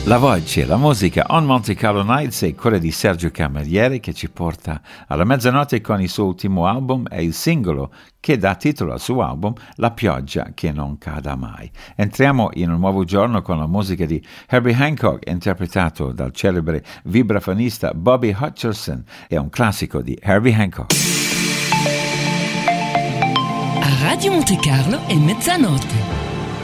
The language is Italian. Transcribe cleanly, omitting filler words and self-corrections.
La voce, la musica on Monte Carlo Nights è quella di Sergio Camerieri che ci porta alla mezzanotte con il suo ultimo album e il singolo che dà titolo al suo album La pioggia che non cada mai. Entriamo in un nuovo giorno con la musica di Herbie Hancock interpretato dal celebre vibrafonista Bobby Hutcherson. È un classico di Herbie Hancock. A Radio Monte Carlo è mezzanotte.